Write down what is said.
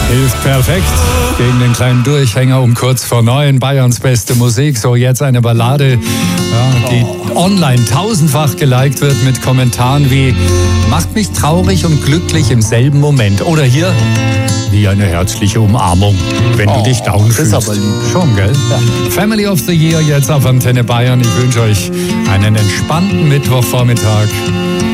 Hilft perfekt gegen den kleinen Durchhänger um kurz vor 9. Bayerns beste Musik. So, jetzt eine Ballade, ja, die online tausendfach geliked wird mit Kommentaren wie macht mich traurig und glücklich im selben Moment. Oder hier, wie eine herzliche Umarmung, wenn du dich down fühlst. Das ist aber lieb. Schon, gell? Ja. Family of the Year jetzt auf Antenne Bayern. Ich wünsche euch einen entspannten Mittwochvormittag.